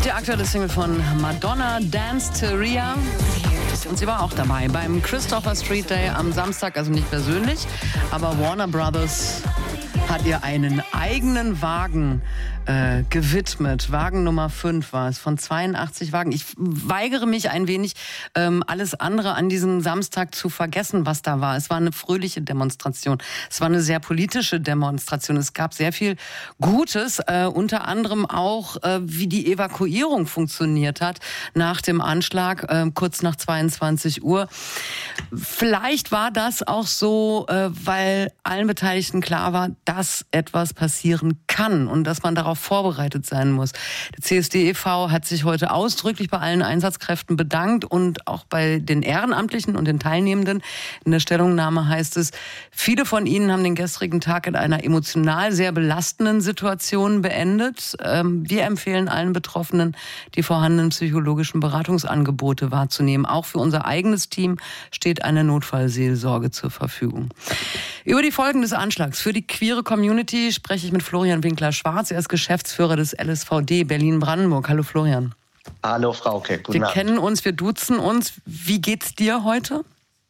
Die aktuelle Single von Madonna, Dance to Ria. Und sie war auch dabei beim Christopher Street Day am Samstag, also nicht persönlich, aber Warner Brothers hat ihr einen eigenen Wagen gewidmet. Wagen Nummer 5 war es, von 82 Wagen. Ich weigere mich ein wenig, alles andere an diesem Samstag zu vergessen, was da war. Es war eine fröhliche Demonstration. Es war eine sehr politische Demonstration. Es gab sehr viel Gutes, unter anderem auch, wie die Evakuierung funktioniert hat nach dem Anschlag, kurz nach 22 Uhr. Vielleicht war das auch so, weil allen Beteiligten klar war, dass etwas passieren kann und dass man darauf vorbereitet sein muss. Der CSD e.V. hat sich heute ausdrücklich bei allen Einsatzkräften bedankt und auch bei den Ehrenamtlichen und den Teilnehmenden. In der Stellungnahme heißt es, viele von ihnen haben den gestrigen Tag in einer emotional sehr belastenden Situation beendet. Wir empfehlen allen Betroffenen, die vorhandenen psychologischen Beratungsangebote wahrzunehmen. Auch für unser eigenes Team steht eine Notfallseelsorge zur Verfügung. Über die Folgen des Anschlags für die queere Community spreche ich mit Florian Winkler-Schwarz. Er ist Geschäftsführer des LSVD Berlin-Brandenburg. Hallo Florian. Hallo Frauke, guten Wir Abend. kennen uns, wir duzen uns. Wie geht's dir heute?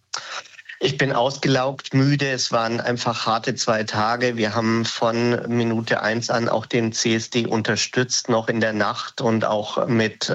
Ich bin ausgelaugt, müde. Es waren einfach harte 2 Tage. Wir haben von Minute 1 an auch den CSD unterstützt, noch in der Nacht und auch mit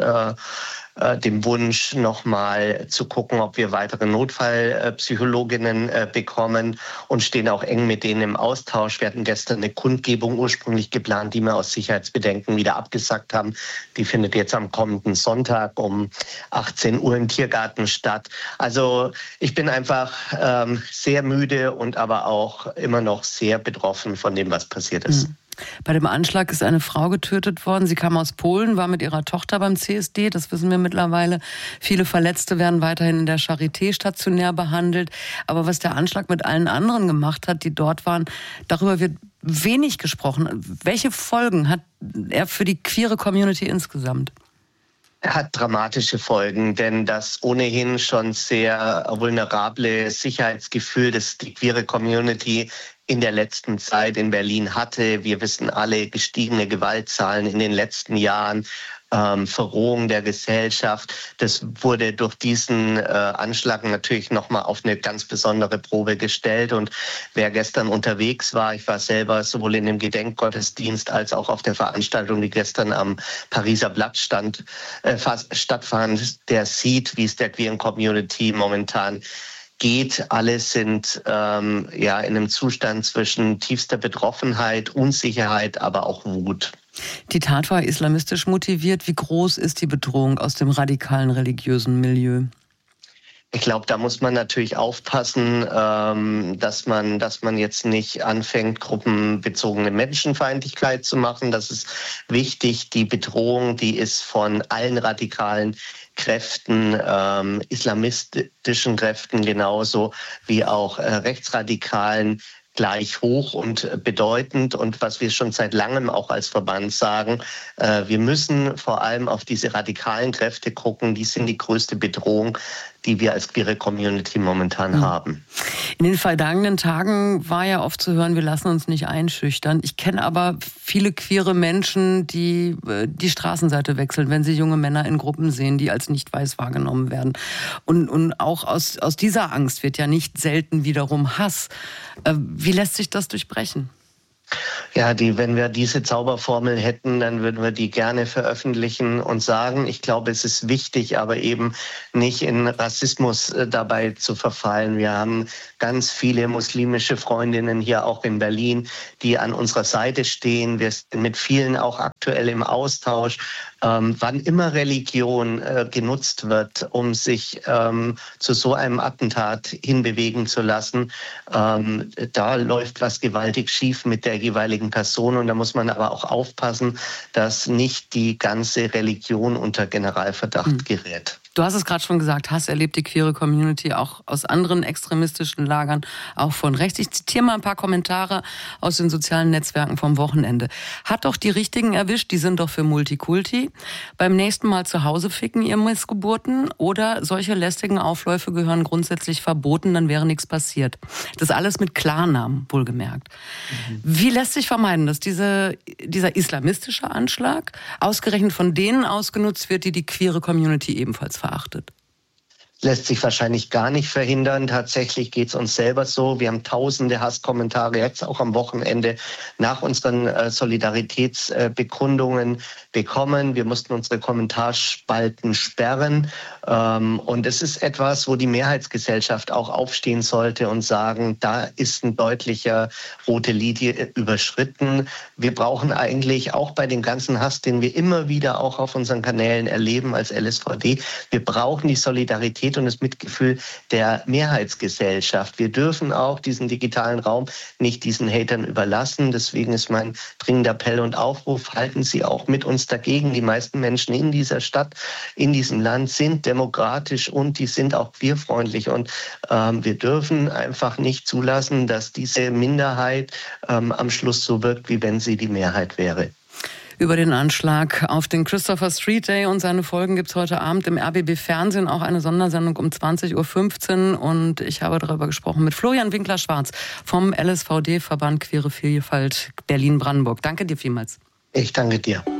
dem Wunsch, nochmal zu gucken, ob wir weitere Notfallpsychologinnen bekommen und stehen auch eng mit denen im Austausch. Wir hatten gestern eine Kundgebung ursprünglich geplant, die wir aus Sicherheitsbedenken wieder abgesagt haben. Die findet jetzt am kommenden Sonntag um 18 Uhr im Tiergarten statt. Also ich bin einfach sehr müde und aber auch immer noch sehr betroffen von dem, was passiert ist. Bei dem Anschlag ist eine Frau getötet worden. Sie kam aus Polen, war mit ihrer Tochter beim CSD. Das wissen wir mittlerweile. Viele Verletzte werden weiterhin in der Charité stationär behandelt. Aber was der Anschlag mit allen anderen gemacht hat, die dort waren, darüber wird wenig gesprochen. Welche Folgen hat er für die queere Community insgesamt? Er hat dramatische Folgen, denn das ohnehin schon sehr vulnerable Sicherheitsgefühl, das die queere Community in der letzten Zeit in Berlin hatte. Wir wissen alle, gestiegene Gewaltzahlen in den letzten Jahren, Verrohung der Gesellschaft. Das wurde durch diesen Anschlag natürlich nochmal auf eine ganz besondere Probe gestellt. Und wer gestern unterwegs war, ich war selber sowohl in dem Gedenkgottesdienst als auch auf der Veranstaltung, die gestern am Pariser Blatt stattfand, der sieht, wie es der queeren Community momentan geht. Alle sind in einem Zustand zwischen tiefster Betroffenheit, Unsicherheit, aber auch Wut. Die Tat war islamistisch motiviert. Wie groß ist die Bedrohung aus dem radikalen religiösen Milieu? Ich glaube, da muss man natürlich aufpassen, dass man jetzt nicht anfängt, gruppenbezogene Menschenfeindlichkeit zu machen. Das ist wichtig. Die Bedrohung, die ist von allen radikalen Kräften, islamistischen Kräften genauso wie auch rechtsradikalen gleich hoch und bedeutend. Und was wir schon seit langem auch als Verband sagen, wir müssen vor allem auf diese radikalen Kräfte gucken. Die sind die größte Bedrohung, die wir als queere Community momentan haben. In den vergangenen Tagen war ja oft zu hören, wir lassen uns nicht einschüchtern. Ich kenne aber viele queere Menschen, die die Straßenseite wechseln, wenn sie junge Männer in Gruppen sehen, die als nicht weiß wahrgenommen werden. Und auch aus dieser Angst wird ja nicht selten wiederum Hass. Wie lässt sich das durchbrechen? Ja, wenn wir diese Zauberformel hätten, dann würden wir die gerne veröffentlichen und sagen, ich glaube, es ist wichtig, aber eben nicht in Rassismus dabei zu verfallen. Wir haben ganz viele muslimische Freundinnen hier auch in Berlin, die an unserer Seite stehen. Wir sind mit vielen auch aktuell im Austausch. Wann immer Religion genutzt wird, um sich zu so einem Attentat hinbewegen zu lassen, da läuft was gewaltig schief mit der jeweiligen Person. Und da muss man aber auch aufpassen, dass nicht die ganze Religion unter Generalverdacht gerät. Du hast es gerade schon gesagt, Hass erlebt die queere Community auch aus anderen extremistischen Lagern, auch von rechts. Ich zitiere mal ein paar Kommentare aus den sozialen Netzwerken vom Wochenende. Hat doch die Richtigen erwischt, die sind doch für Multikulti. Beim nächsten Mal zu Hause ficken, ihr Missgeburten. Oder solche lästigen Aufläufe gehören grundsätzlich verboten, dann wäre nichts passiert. Das alles mit Klarnamen, wohlgemerkt. Wie lässt sich vermeiden, dass dieser islamistische Anschlag ausgerechnet von denen ausgenutzt wird, die die queere Community ebenfalls verachtet? Lässt sich wahrscheinlich gar nicht verhindern. Tatsächlich geht es uns selber so. Wir haben tausende Hasskommentare jetzt auch am Wochenende nach unseren Solidaritätsbekundungen bekommen. Wir mussten unsere Kommentarspalten sperren. Und es ist etwas, wo die Mehrheitsgesellschaft auch aufstehen sollte und sagen, da ist ein deutlicher rote Linie überschritten. Wir brauchen eigentlich auch bei dem ganzen Hass, den wir immer wieder auch auf unseren Kanälen erleben als LSVD, wir brauchen die Solidarität und das Mitgefühl der Mehrheitsgesellschaft. Wir dürfen auch diesen digitalen Raum nicht diesen Hatern überlassen. Deswegen ist mein dringender Appell und Aufruf, halten Sie auch mit uns dagegen. Die meisten Menschen in dieser Stadt, in diesem Land sind demokratisch und die sind auch queerfreundlich. Und wir dürfen einfach nicht zulassen, dass diese Minderheit am Schluss so wirkt, wie wenn sie die Mehrheit wäre. Über den Anschlag auf den Christopher Street Day und seine Folgen gibt es heute Abend im RBB Fernsehen auch eine Sondersendung um 20.15 Uhr. Und ich habe darüber gesprochen mit Florian Winkler-Schwarz vom LSVD, Verband Queere Vielfalt Berlin-Brandenburg. Danke dir vielmals. Ich danke dir.